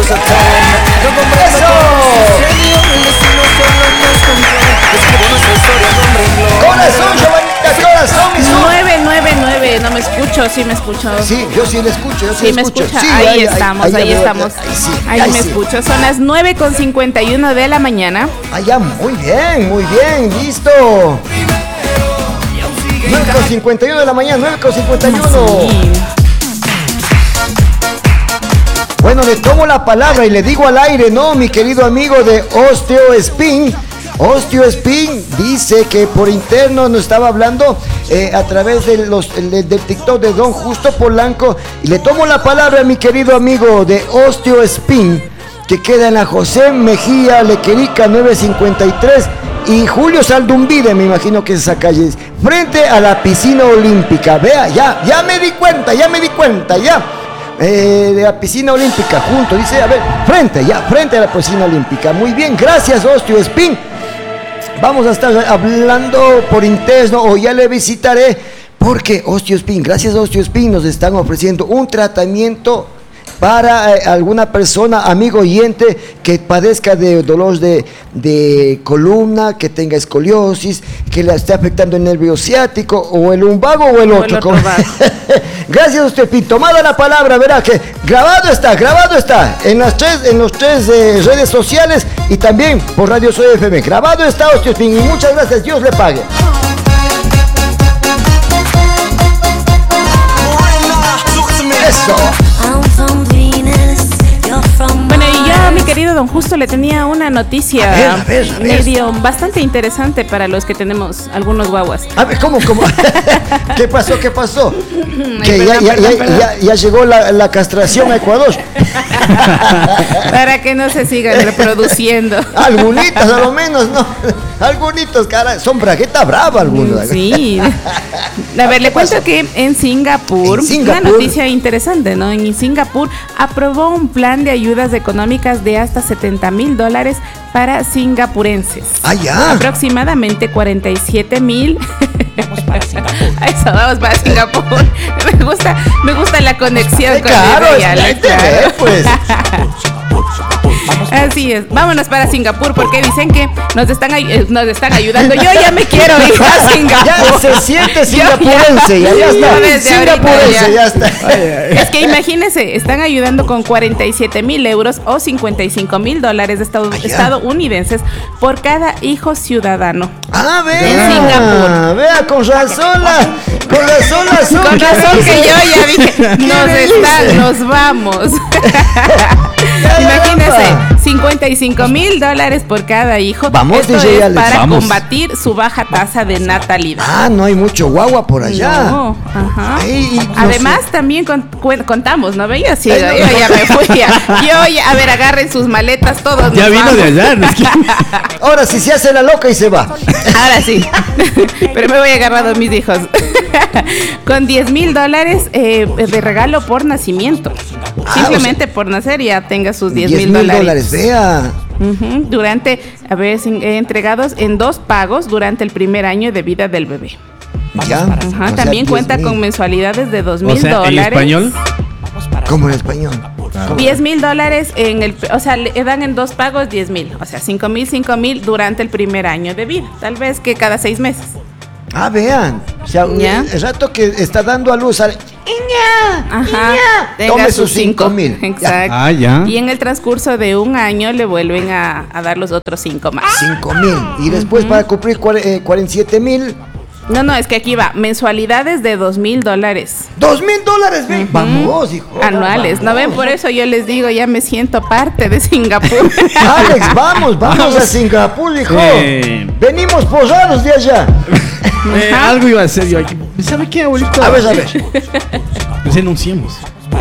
Corazón, Giovanita, corazón. 999, no me escucho, sí me escucho. Sí, yo sí le escucho, yo sí, sí me escucha. Sí, ahí estamos. Ahí me escucho. Son las 9:51 de la mañana. Ah, ya, muy bien, listo. 9:51 de la mañana, 9:51. Sí. Bueno, le tomo la palabra y le digo al aire, ¿no? Mi querido amigo de OsteoSpin. OsteoSpin dice que por interno nos estaba hablando a través de del TikTok de Don Justo Polanco. Y le tomo la palabra a mi querido amigo de OsteoSpin, que queda en la José Mejía Lequerica 953 y Julio Saldumbide, me imagino que es esa calle, frente a la piscina olímpica. Vea, ya me di cuenta, de la piscina olímpica, junto, dice, a ver, frente a la piscina olímpica. Muy bien, gracias OsteoSpin. Vamos a estar hablando por interno o ya le visitaré porque OsteoSpin, gracias a OsteoSpin nos están ofreciendo un tratamiento para alguna persona, amigo oyente, que padezca de dolor de columna, que tenga escoliosis, que le esté afectando el nervio ciático, o el lumbago o el otro. Gracias a usted, Pin. Tomada la palabra, verá que grabado está en los tres redes sociales y también por Radio Soy FM. Grabado está OsteoSpin y muchas gracias, Dios le pague. Eso. Bueno, y yo, mi querido Don Justo, le tenía una noticia a ver. medio bastante interesante para los que tenemos algunos guaguas. A ver, ¿cómo? ¿Qué pasó? Que ya llegó la castración a Ecuador. Para que no se sigan reproduciendo. Algunitos, a lo menos, ¿no? Algunitos, cara, son bragueta brava algunos. Sí. A ver, le cuento que en Singapur, una noticia interesante, ¿no? En Singapur aprobó un plan de ayudas económicas de hasta $70,000 para singapurenses. Ah, ya. Aproximadamente 47,000. Vamos para Singapur. Vamos para Singapur. Me gusta la conexión con claro, claro. Pues. Así es, vámonos para Singapur porque dicen que nos están ayudando. Yo ya me quiero ir a Singapur. Ya se siente singapurense, ya está. Singapurense, ya está. Es que imagínense, están ayudando con 47,000 euros o $55,000 estadounidenses por cada hijo ciudadano. Ah, vea. En Singapur. Vea, con razón que yo ya dije, nos vamos. Imagínense, $55,000 por cada hijo. Vamos, esto DJ es Alex, para vamos. combatir su baja tasa de natalidad. Ah, no hay mucho guagua por allá. No, ajá. Ay, además, también contamos, ¿no veía? Sí, yo ya me fui. A ver, agarren sus maletas todos. Ya vino de allá. ¿No? Ahora sí se hace la loca y se va. Ahora sí. Pero me voy a agarrar a mis hijos. Con $10,000 de regalo por nacimiento. Simplemente por nacer ya tenga sus $10,000. Vea. Entregados en 2 pagos durante el primer año de vida del bebé. Ya. Ajá, también cuenta con mensualidades de $2,000. O sea, ¿en español? ¿Cómo en español? Claro. $10,000 le dan en 2 pagos 10,000. O sea, 5,000 durante el primer año de vida. Tal vez que cada 6 meses. Ah, vean. O sea, el rato que está dando a luz al tome sus 5,000. Exacto. Ah, ya. Y en el transcurso de un año le vuelven a dar los otros 5 más. 5,000. Y después para cumplir 47,000. No, es que aquí va, mensualidades de $2,000. $2,000, ven. Vamos, hijo. Anuales, ¿no ven? Por eso yo les digo, ya me siento parte de Singapur. Alex, vamos a Singapur, hijo. Venimos posados de allá. Algo iba a hacer yo aquí. ¿Sabe qué, abuelito? A ver. Pues enunciemos.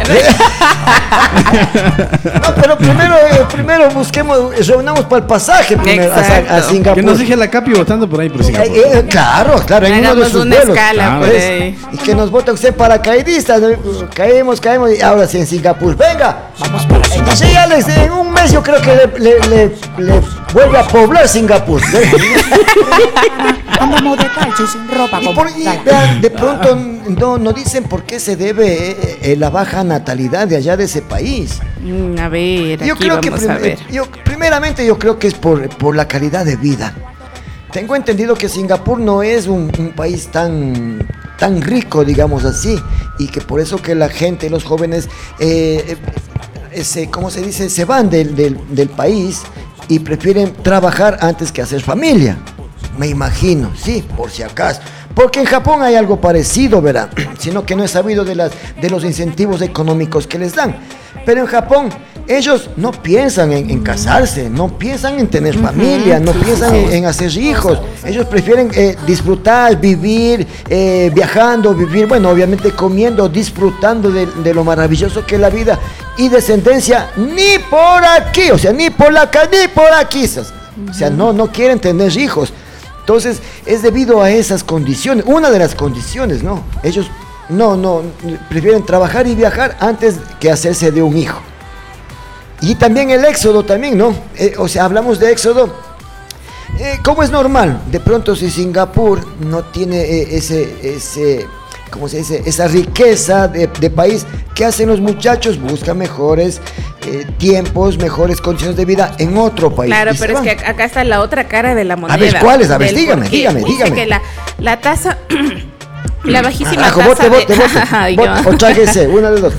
No, pero primero reunamos para el pasaje primero a Singapur. Que nos deje la Capi votando por ahí por Singapur. Claro, en uno de sus una vuelos. escala por ahí. Y que nos vote usted paracaidistas. Caemos y ahora sí en Singapur. Venga, Vamos para Singapur. sí, Alex, en un mes yo creo que le vuelve a poblar Singapur. Andamos descalzos y sin ropa. Vean, de pronto no dicen por qué se debe la baja natalidad de allá de ese país. A ver, aquí vamos a ver. Primeramente yo creo que es por la calidad de vida. Tengo entendido que Singapur no es un país tan rico, digamos así, y que por eso que la gente, los jóvenes, ¿cómo se dice? Se van del país y prefieren trabajar antes que hacer familia. Me imagino, sí, por si acaso. Porque en Japón hay algo parecido, ¿verdad? Sino que no he sabido de los incentivos económicos que les dan. Pero en Japón ellos no piensan en casarse, no piensan en tener familia, no piensan en hacer hijos. Ellos prefieren disfrutar, vivir, viajando, bueno, obviamente comiendo, disfrutando de lo maravilloso que es la vida. Y descendencia ni por aquí, o sea, ni por aquí. O sea, no quieren tener hijos. Entonces, es debido a esas condiciones, una de las condiciones, ¿no? Ellos no prefieren trabajar y viajar antes que hacerse de un hijo. Y también el éxodo también, ¿no? O sea, hablamos de éxodo. ¿Cómo es normal? De pronto si Singapur no tiene ¿cómo se dice? Esa riqueza de país, ¿qué hacen los muchachos? Buscan mejores tiempos, mejores condiciones de vida en otro país. Claro, pero es que acá está la otra cara de la moneda. A ver, ¿cuáles? A ver, dígame. Dice que la tasa... La bajísima tasa bote. O cháguese, una de dos.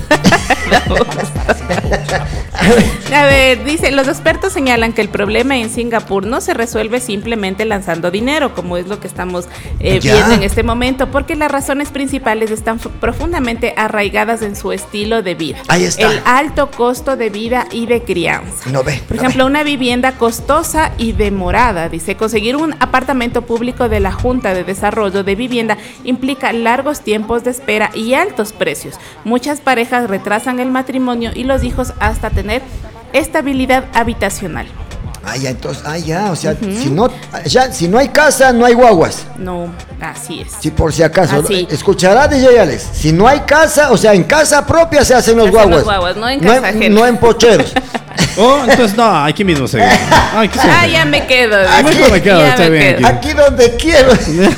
A ver, dice, los expertos señalan que el problema en Singapur no se resuelve simplemente lanzando dinero, como es lo que estamos viendo en este momento, porque las razones principales están profundamente arraigadas en su estilo de vida. Ahí está. El alto costo de vida y de crianza. Por ejemplo, una vivienda costosa y demorada. Dice, conseguir un apartamento público de la Junta de Desarrollo de Vivienda implica largos tiempos de espera y altos precios. Muchas parejas retrasan el matrimonio y los hijos hasta tener estabilidad habitacional. O sea, si no hay casa, no hay guaguas. No, así es. Si por si acaso, así. Escuchará DJ Alex, si no hay casa, o sea, en casa propia se hacen los guaguas. No en casa ajena. No en pocheros. Entonces no, aquí mismo se ya me quedo. Aquí donde quiero.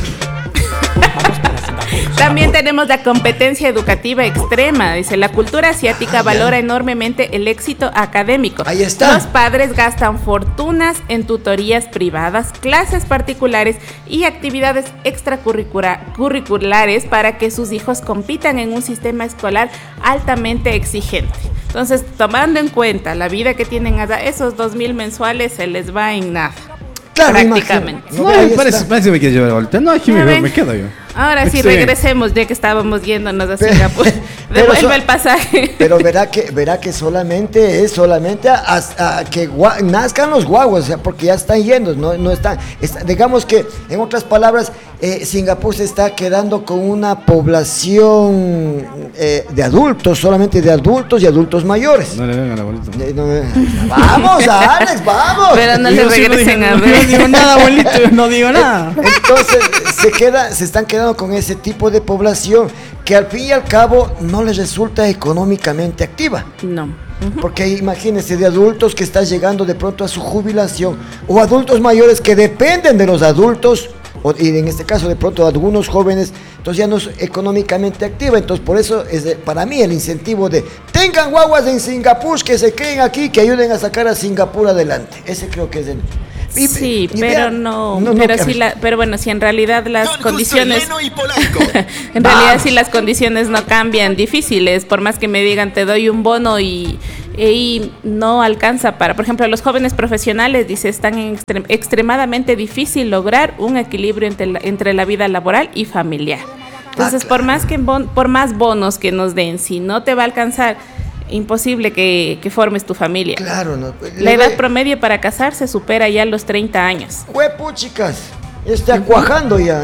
También tenemos la competencia educativa extrema. Dice, la cultura asiática valora enormemente el éxito académico. Ahí está. Los padres gastan fortunas en tutorías privadas, clases particulares y actividades extracurriculares para que sus hijos compitan en un sistema escolar altamente exigente. Entonces, tomando en cuenta la vida que tienen allá, esos 2,000 mensuales se les va en nada. Claro, prácticamente. Parece que me quieres llevar vuelta. No, aquí me quedo yo. Ahora sí, regresemos, ya que estábamos yéndonos a Singapur. Devuelve el pasaje. Pero verá que solamente a que nazcan los guaguas, o sea, porque ya están yendo, no están. Digamos que, en otras palabras, Singapur se está quedando con una población de adultos, solamente de adultos y adultos mayores. No le vengan a la abuelita. Vamos, Alex, vamos. Pero no le regresen a ver. No digo nada, abuelito, no digo nada. Entonces, se están quedando con ese tipo de población que al fin y al cabo no les resulta económicamente activa. No. Porque imagínense, de adultos que están llegando de pronto a su jubilación, o adultos mayores que dependen de los adultos, y en este caso de pronto algunos jóvenes, entonces ya no es económicamente activa. Entonces por eso es para mí el incentivo de tengan guaguas en Singapur, que se queden aquí, que ayuden a sacar a Singapur adelante. Ese creo que es el... Pero bueno, si en realidad las condiciones en realidad si las condiciones no cambian, difíciles, por más que me digan te doy un bono y no alcanza para, por ejemplo, los jóvenes profesionales, dice, están extremadamente difícil lograr un equilibrio entre la vida laboral y familiar. Entonces, por más bonos que nos den, si no te va a alcanzar, imposible que formes tu familia. Claro, no. La edad promedio para casarse supera ya los 30 años. Chicas, está cuajando ya.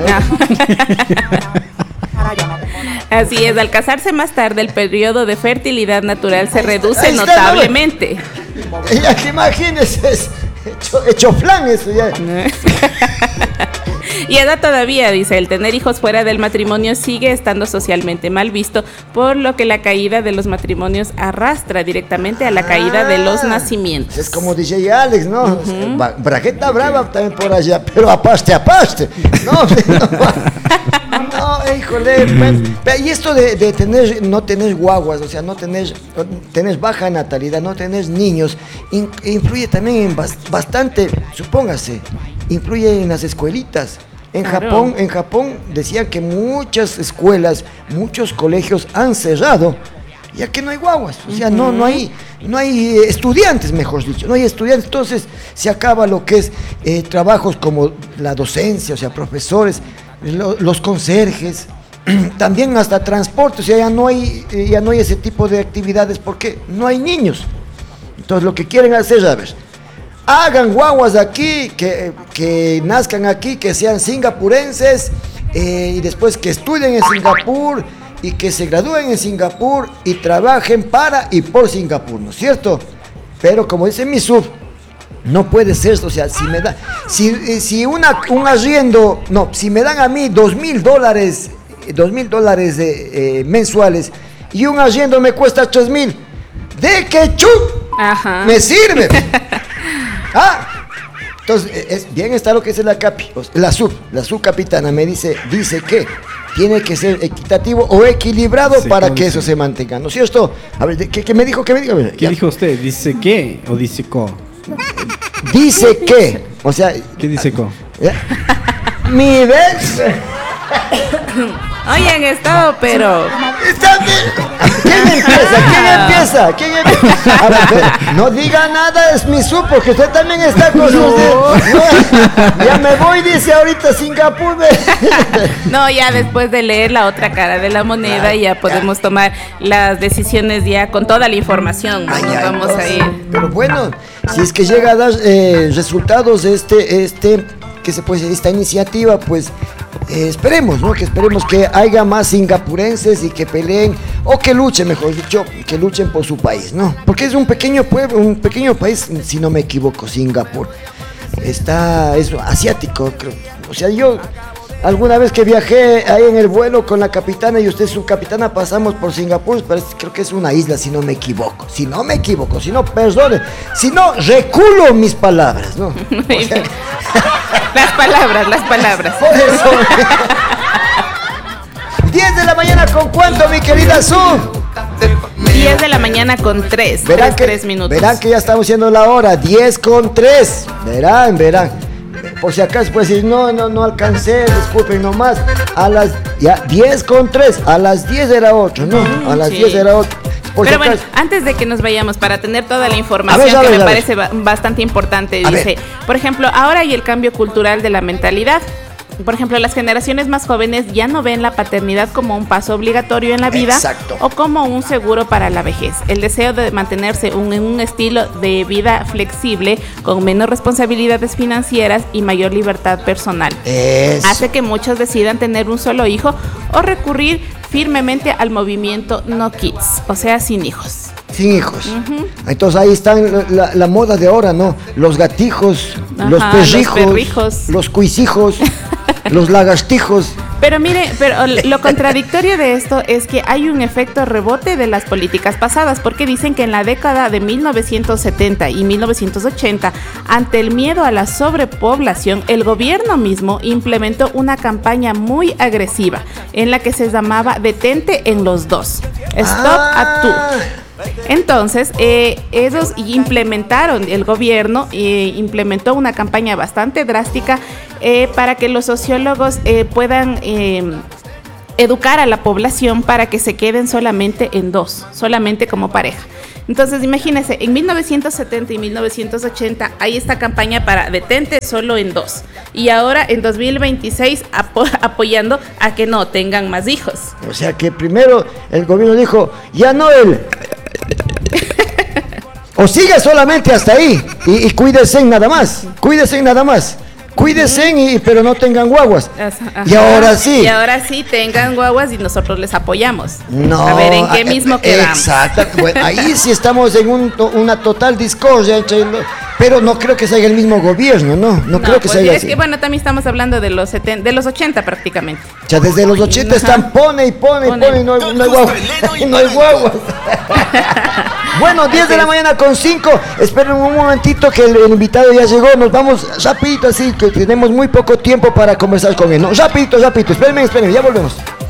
Así es, al casarse más tarde, el periodo de fertilidad natural se reduce notablemente. Ya que imagínese, hecho flan eso ya. Y edad todavía, dice, el tener hijos fuera del matrimonio sigue estando socialmente mal visto, por lo que la caída de los matrimonios arrastra directamente a la caída de los nacimientos. Es como DJ Alex, ¿no? Bragueta brava también por allá, pero apaste. No, híjole. Y esto de no tener guaguas, o sea, no tener baja natalidad, no tener niños, influye también bastante, supóngase, influye en las escuelitas. Claro. En Japón decían que muchas escuelas, muchos colegios han cerrado, ya que no hay guaguas, o sea, no hay estudiantes, mejor dicho, no hay estudiantes, entonces se acaba lo que es trabajos como la docencia, o sea, profesores, los conserjes, también hasta transporte, o sea, ya no hay ese tipo de actividades porque no hay niños. Entonces lo que quieren hacer, a ver, hagan guaguas aquí, que nazcan aquí, que sean singapurenses, y después que estudien en Singapur y que se gradúen en Singapur y trabajen para y por Singapur, ¿no es cierto? Pero como dice mi sub, no puede ser esto, o sea, si un arriendo, no, si me dan a mí $2,000 mensuales y un arriendo me cuesta 3,000, ¿de qué me sirve? Entonces, bien está lo que dice la capi, la subcapitana me dice que tiene que ser equitativo o equilibrado para que eso se mantenga, ¿no es cierto? A ver, ¿qué me dijo? ¿Qué dijo usted? ¿Dice qué o dice co? Dice que, o sea... ¿Qué dice co? Mi vez... Hoy han estado, pero... ¿Quién empieza? A ver, no diga nada, es mi sub, porque usted también está con sus... Ya me voy, dice ahorita Singapur. No, ya después de leer la otra cara de la moneda, ya podemos tomar las decisiones ya con toda la información. Vamos a ir. Pero bueno, si es que llega a dar resultados que se puede decir, esta iniciativa, pues esperemos, ¿no? Esperemos que haya más singapurenses y que peleen, o que luchen, mejor dicho, que luchen por su país, ¿no? Porque es un pequeño pueblo, un pequeño país, si no me equivoco, Singapur. Es asiático, creo. O sea, yo alguna vez que viajé ahí en el vuelo con la capitana y usted su capitana, pasamos por Singapur, creo que es una isla, si no me equivoco, si no, perdone, si no, reculo mis palabras, ¿no? O sea, las palabras. Por eso. 10 de la mañana con cuánto, mi querida Su. 10 de la mañana con 3. Verán 3 minutos. Verán que ya estamos haciendo la hora. 10 con 3. Verán. Por si acaso puede decir, no alcancé, disculpen nomás. 10 con 3. A las 10 era 8, ¿no? A las 10 era 8. Pero bueno, antes de que nos vayamos, para tener toda la información que me parece bastante importante, dice, por ejemplo, ahora hay el cambio cultural de la mentalidad. Por ejemplo, las generaciones más jóvenes ya no ven la paternidad como un paso obligatorio en la vida. Exacto. O como un seguro para la vejez. El deseo de mantenerse en un estilo de vida flexible, con menos responsabilidades financieras y mayor libertad personal. Hace que muchos decidan tener un solo hijo o recurrir firmemente al movimiento No Kids, o sea, sin hijos. Sin hijos. Entonces ahí están la moda de ahora, ¿no? Los gatijos, los perrijos, los cuisijos, los lagartijos. Pero mire, lo contradictorio de esto es que hay un efecto rebote de las políticas pasadas, porque dicen que en la década de 1970 y 1980, ante el miedo a la sobrepoblación, el gobierno mismo implementó una campaña muy agresiva en la que se llamaba Detente en los dos. Stop at two. Entonces, ellos implementaron, el gobierno implementó una campaña bastante drástica para que los sociólogos puedan educar a la población para que se queden solamente en dos, solamente como pareja. Entonces, imagínense, en 1970 y 1980 hay esta campaña para detente solo en dos. Y ahora en 2026 apoyando a que no tengan más hijos. O sea que primero el gobierno dijo, ya no él. O sigue solamente hasta ahí y cuídense nada más. Cuídense, pero no tengan guaguas. Ajá. Y ahora sí. Y ahora sí tengan guaguas y nosotros les apoyamos. No. A ver, ¿en qué mismo quedamos? Exacto. Bueno, ahí sí estamos en una total discordia pero no creo que sea el mismo gobierno, ¿no? No creo que pues sea es así. que bueno, también estamos hablando de los 80 prácticamente. Ya desde los 80 están pone y no hay guaguas. Bueno, 10 de la mañana con 5. Esperen un momentito que el invitado ya llegó. Nos vamos rapidito, así que tenemos muy poco tiempo para conversar con él, ¿no? Rapidito. Espérenme, ya volvemos.